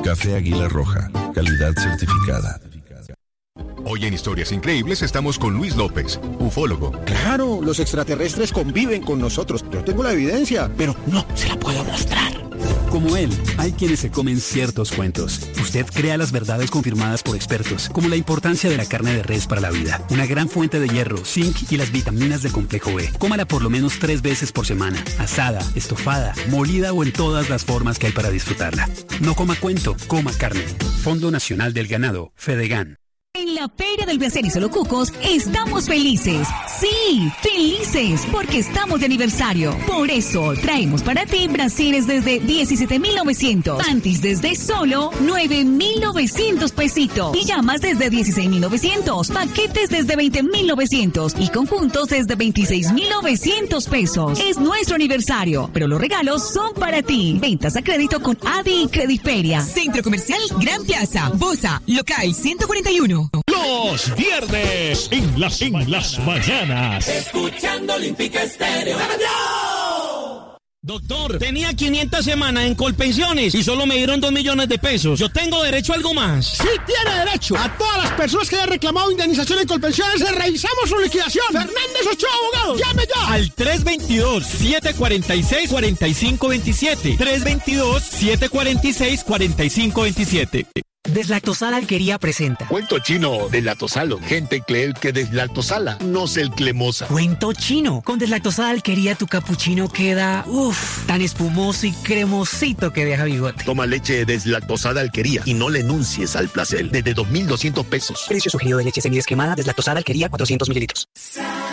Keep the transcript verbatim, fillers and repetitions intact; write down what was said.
Café Águila Roja, calidad certificada. Hoy en Historias Increíbles estamos con Luis López, ufólogo. Claro, los extraterrestres conviven con nosotros. Yo tengo la evidencia, pero no se la puedo mostrar. Como él, hay quienes se comen ciertos cuentos. Usted crea las verdades confirmadas por expertos, como la importancia de la carne de res para la vida, una gran fuente de hierro, zinc y las vitaminas de complejo B. Cómala por lo menos tres veces por semana, asada, estofada, molida o en todas las formas que hay para disfrutarla. No coma cuento, coma carne. Fondo Nacional del Ganado, Fedegan. En la Feria del Placer y Solo Cucos estamos felices. Sí, felices, porque estamos de aniversario. Por eso traemos para ti brasieres desde diecisiete mil novecientos, panties desde solo nueve mil novecientos pesitos, pijamas desde dieciséis mil novecientos, paquetes desde veinte mil novecientos y conjuntos desde veintiséis mil novecientos pesos. Es nuestro aniversario, pero los regalos son para ti. Ventas a crédito con Adi y Crediferia. Centro Comercial Gran Plaza, Bosa, local ciento cuarenta y uno. Los viernes en las, en las mañanas. Escuchando Olímpica Estéreo. Doctor, tenía quinientas semanas en Colpensiones y solo me dieron dos millones de pesos. ¿Yo tengo derecho a algo más? Sí, tiene derecho. A todas las personas que hayan reclamado indemnización en Colpensiones, le revisamos su liquidación. Fernández Ochoa, abogado. Llame ya. Al tres veintidós, siete cuarenta y seis, cuarenta y cinco veintisiete. tres veintidós, siete cuarenta y seis, cuarenta y cinco veintisiete. Deslactosada Alquería presenta Cuento chino, deslactosalo. Gente cree que deslactosala, no se el cremosa. Cuento chino. Con Deslactosada Alquería tu capuchino queda, uff, tan espumoso y cremosito que deja bigote. Toma leche deslactosada Alquería y no le enuncies al placer. Desde dos mil doscientos pesos. Precio sugerido de leche semidescremada Deslactosada Alquería cuatrocientos mililitros.